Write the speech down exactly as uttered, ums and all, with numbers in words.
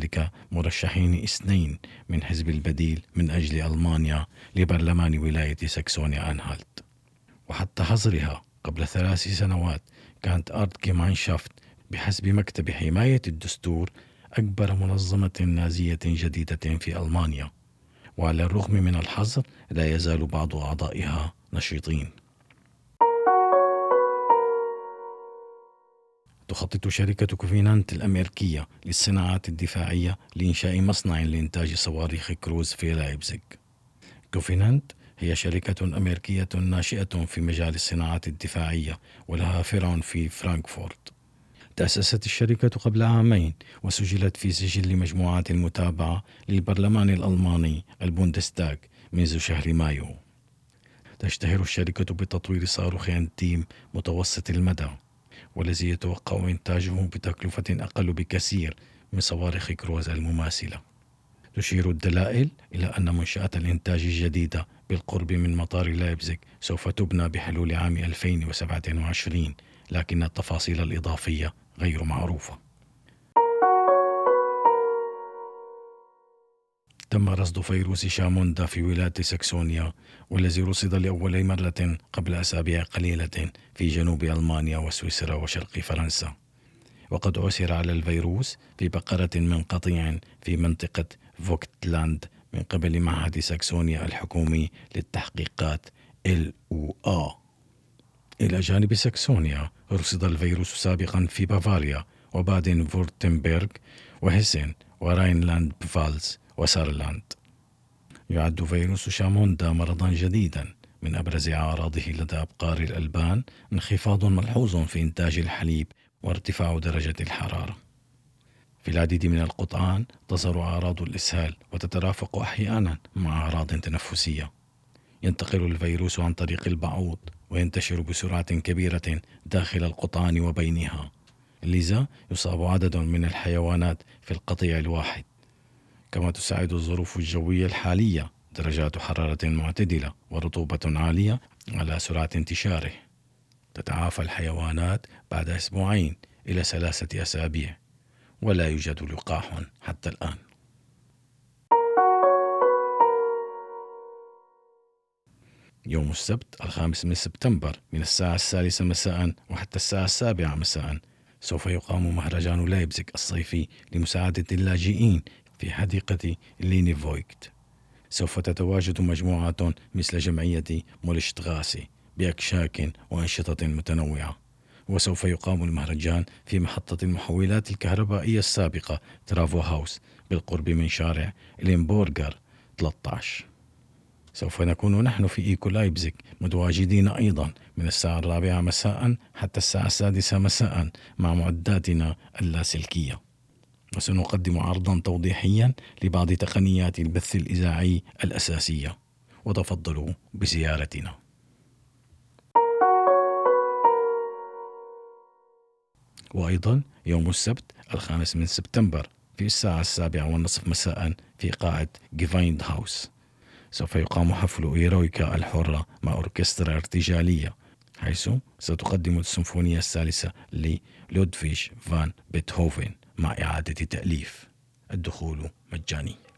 ذلك مرشحين اثنين من حزب البديل من أجل ألمانيا لبرلمان ولاية ساكسونيا أنهالت. وحتى حظرها قبل ثلاث سنوات كانت أرد جيمانشافت بحسب مكتب حماية الدستور أكبر منظمة نازية جديدة في ألمانيا، وعلى الرغم من الحظر لا يزال بعض أعضائها نشيطين. تخطط شركة كوفينانت الأمريكية للصناعات الدفاعية لإنشاء مصنع لإنتاج صواريخ كروز في لايبزيغ. كوفينانت هي شركة أمريكية ناشئة في مجال الصناعات الدفاعية ولها فرع في فرانكفورت. تأسست الشركة قبل عامين وسجلت في سجل مجموعات المتابعة للبرلمان الألماني البوندستاغ منذ شهر مايو. تشتهر الشركة بتطوير صاروخ أنتيم متوسط المدى، والذي يتوقع إنتاجه بتكلفة أقل بكثير من صواريخ كروز المماثلة. تشير الدلائل إلى أن منشأة الإنتاج الجديدة بالقرب من مطار لايبزيغ سوف تبنى بحلول عام ألفين وسبعة وعشرين، لكن التفاصيل الإضافية غير معروفة. تم رصد فيروس شاموندا في ولاية ساكسونيا، والذي رصد لأول مرة قبل أسابيع قليلة في جنوب ألمانيا وسويسرا وشرق فرنسا. وقد عثر على الفيروس في بقرة من قطيع في منطقة فوكتلاند من قبل معهد ساكسونيا الحكومي للتحقيقات إل أو آ. إلى جانب ساكسونيا رصد الفيروس سابقا في بافاريا وبادن فورتنبرغ وهيسن وراينلاند بفالز وسارلاند. يعد فيروس شاموندا مرضا جديدا، من أبرز أعراضه لدى أبقار الألبان انخفاض ملحوظ في إنتاج الحليب وارتفاع درجة الحرارة. في العديد من القطعان تظهر أعراض الإسهال وتترافق أحيانا مع أعراض تنفسية. ينتقل الفيروس عن طريق البعوض وينتشر بسرعة كبيرة داخل القطعان وبينها، لذا يصاب عدد من الحيوانات في القطيع الواحد. كما تساعد الظروف الجوية الحالية، درجات حرارة معتدلة ورطوبة عالية، على سرعة انتشاره. تتعافى الحيوانات بعد أسبوعين إلى ثلاثة أسابيع، ولا يوجد لقاح حتى الآن. يوم السبت الخامس من سبتمبر من الساعة الثالثة مساء وحتى الساعة السابعة مساء سوف يقام مهرجان لايبزيغ الصيفي لمساعدة اللاجئين في حديقة لينيفويكت. سوف تتواجد مجموعات مثل جمعية مولشتغاسي بأكشاك وأنشطة متنوعة. وسوف يقام المهرجان في محطة المحولات الكهربائية السابقة ترافو هاوس بالقرب من شارع لينبورغر ثلاثة عشر. سوف نكون نحن في إيكو لايبزيغ متواجدين أيضا من الساعة الرابعة مساء حتى الساعة السادسة مساء مع معداتنا اللاسلكية، وسنقدم عرضا توضيحيا لبعض تقنيات البث الإذاعي الأساسية، وتفضلوا بزيارتنا. وأيضا يوم السبت الخامس من سبتمبر في الساعة السابعة والنصف مساء في قاعة جيفايند هاوس سوف يقام حفل إيرويكا الحرة مع أوركسترا ارتجالية، حيث ستقدم السيمفونية الثالثة للودفيش فان بيتهوفن مع إعادة تأليف. الدخول مجاني.